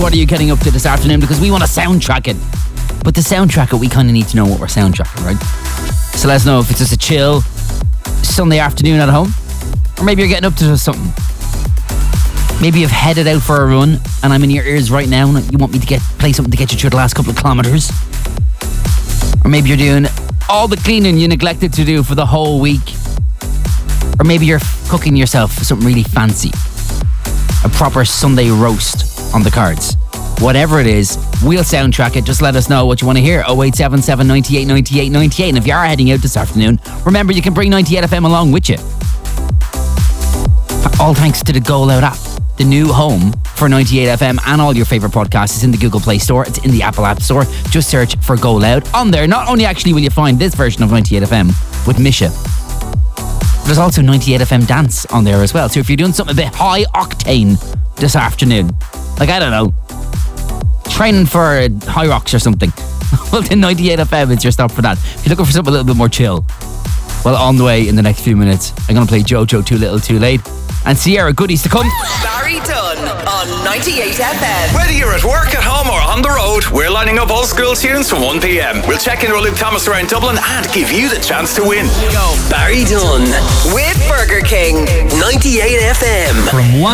what are you getting up to this afternoon? Because we want to soundtrack it. But to soundtrack it, we kind of need to know what we're soundtracking, right? So let us know if it's just a chill Sunday afternoon at home, or maybe you're getting up to something. Maybe you've headed out for a run and I'm in your ears right now and you want me to play something to get you through the last couple of kilometres. Or maybe you're doing all the cleaning you neglected to do for the whole week. Or maybe you're cooking yourself something really fancy. A proper Sunday roast on the cards. Whatever it is, we'll soundtrack it. Just let us know what you want to hear. 0877 98 98 98. And if you are heading out this afternoon, remember you can bring 98 FM along with you. All thanks to the Go Loud app, the new home for 98 FM and all your favourite podcasts. It's in the Google Play Store. It's in the Apple App Store. Just search for Go Loud. On there, not only actually will you find this version of 98 FM with Misha, there's also 98 FM Dance on there as well. So if you're doing something a bit high octane this afternoon, like, I don't know, training for High Rocks or something, well, then 98 FM is your stop for that. If you're looking for something a little bit more chill, well, on the way in the next few minutes, I'm going to play Jojo Too Little Too Late and Sierra Goodies to come. Barry Dunn on 98 FM. Whether you're at work, at home or on the road, we're lining up old school tunes from 1pm. We'll check in with Luke Thomas around Dublin and give you the chance to win. Go. Barry Dunn With Burger King. 98 FM. From 1